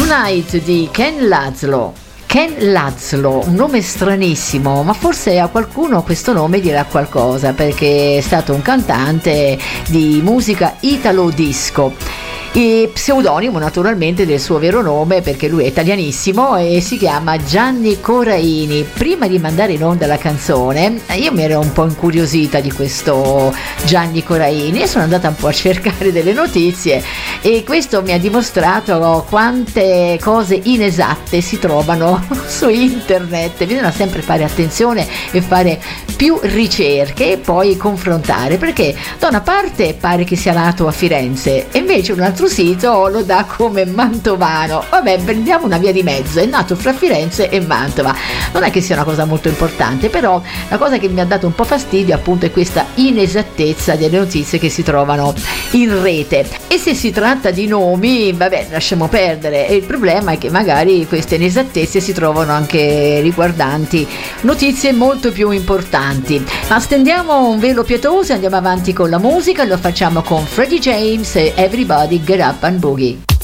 Tonight di Ken Laszlo. Ken Laszlo, un nome stranissimo, ma forse a qualcuno questo nome dirà qualcosa, perché è stato un cantante di musica italo disco. E pseudonimo naturalmente del suo vero nome, perché lui è italianissimo e si chiama Gianni Coraini. Prima di mandare in onda la canzone io mi ero un po' incuriosita di questo Gianni Coraini e sono andata un po' a cercare delle notizie, e questo mi ha dimostrato quante cose inesatte si trovano su internet. Bisogna sempre fare attenzione e fare più ricerche e poi confrontare, perché da una parte pare che sia nato a Firenze e invece un altro sito lo dà come mantovano. Vabbè, prendiamo una via di mezzo, è nato fra Firenze e Mantova. Non è che sia una cosa molto importante, però la cosa che mi ha dato un po' fastidio appunto è questa inesattezza delle notizie che si trovano in rete. E se si tratta di nomi, vabbè, lasciamo perdere. E il problema è che magari queste inesattezze si trovano anche riguardanti notizie molto più importanti. Ma stendiamo un velo pietoso e andiamo avanti con la musica. Lo facciamo con Freddie James e Everybody Get Up and Boogie.